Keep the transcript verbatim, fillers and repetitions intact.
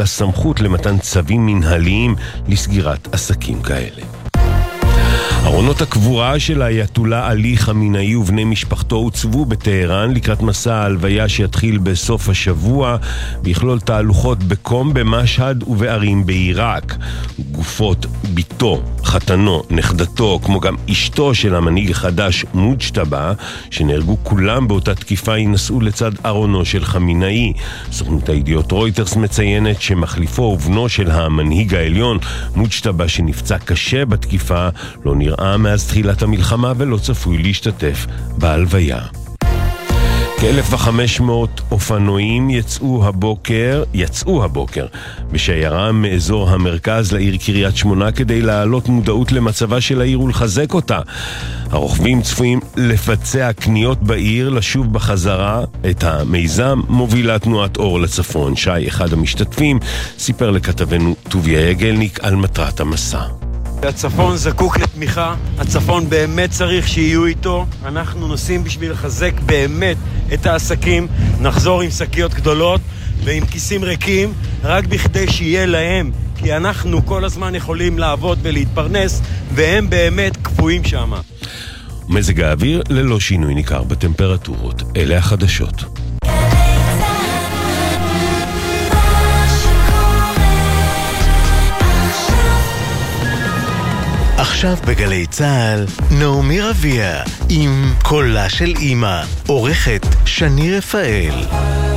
סמכות למתן צווים מנהליים לסגירת עסקים כאלה. ארונות הקבורה של האייתולה עלי חמינאי ובני משפחתו הוצבו בטהרן לקראת מסע ההלוויה שיתחיל בסוף השבוע, ויכלול תהלוכות בקום, במשהד ובערים בעיראק. גופות ביתו, חתנו, נכדתו, כמו גם אשתו של המנהיג החדש מוג'טבה, שנהרגו כולם באותה תקיפה, ינסעו לצד ארונו של חמינאי. סוכנות הידיעות רויטרס מציינת שמחליפו ובנו של המנהיג העליון מוג'טבה, שנפצע קשה בתקיפה, לא נראה מאז תחילת המלחמה ולא צפוי להשתתף בהלוויה. כ-אלף וחמש מאות אופנועים יצאו הבוקר, יצאו הבוקר בשיירה מאזור המרכז לעיר קריית שמונה כדי להעלות מודעות למצבה של העיר ולחזק אותה. הרוכבים צפויים לפצע קניות בעיר, לשוב בחזרה. את המיזם מובילה תנועת אור לצפון. שי, אחד המשתתפים, סיפר לכתבנו טוביה יגלניק על מטרת המסע. הצפון זקוק לתמיכה, הצפון באמת צריך שיהיו איתו. אנחנו נוסעים בשביל לחזק באמת את העסקים, נחזור עם שקיות גדולות ועם כיסים ריקים, רק בכדי שיהיה להם, כי אנחנו כל הזמן יכולים לעבוד ולהתפרנס, והם באמת קפואים שם. מזג האוויר ללא שינוי ניכר בטמפרטורות. אלה החדשות. עכשיו בגלי צהל, נעמי רביע עם קולה של אמא, עורכת שני רפאל.